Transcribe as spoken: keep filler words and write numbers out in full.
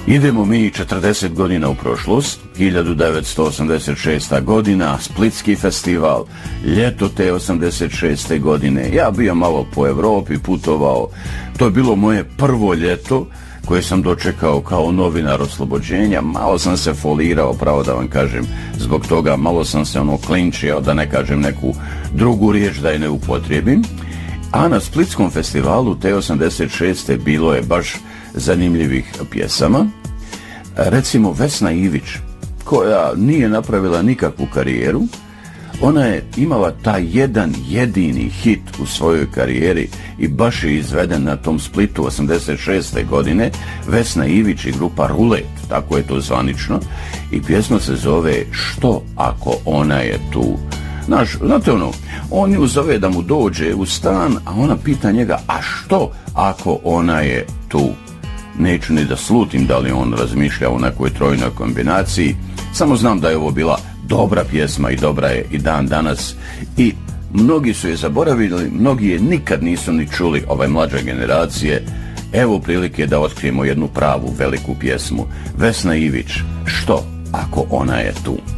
Idemo mi četrdeset godina u prošlost, hiljadu devetsto osamdeset šesta godina, Splitski festival, ljeto te osamdeset šeste godine. Ja bio malo po Evropi, putovao. To je bilo moje prvo ljeto koje sam dočekao kao novinar Oslobođenja. Malo sam se folirao, pravo da vam kažem, zbog toga malo sam se ono klinčio, da ne kažem neku drugu riječ da je ne upotrijebim. A na Splitskom festivalu te osamdeset šeste bilo je baš zanimljivih pjesama. Recimo Vesna Ivić, koja nije napravila nikakvu karijeru, ona je imala taj jedan jedini hit u svojoj karijeri i baš je izveden na tom Splitu osamdeset šeste godine. Vesna Ivić i grupa Rulet, tako je to zvanično, i pjesma se zove Što ako ona je tu. Znaš, znate ono, on ju zove da mu dođe u stan, a ona pita njega, a što ako ona je tu? Neću ni da slutim da li on razmišlja o nekoj trojnoj kombinaciji, samo znam da je ovo bila dobra pjesma i dobra je i dan danas, i mnogi su je zaboravili, mnogi je nikad nisu ni čuli, ove mlađe generacije. Evo prilike da otkrijemo jednu pravu veliku pjesmu. Vesna Ivić, Što ako ona je tu?